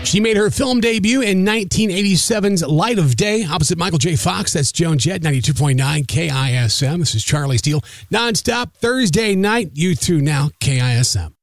She made her film debut in 1987's Light of Day, opposite Michael J. Fox. That's Joan Jett, 92.9 KISM. This is Charlie Steele. Nonstop Thursday night, you through now, KISM.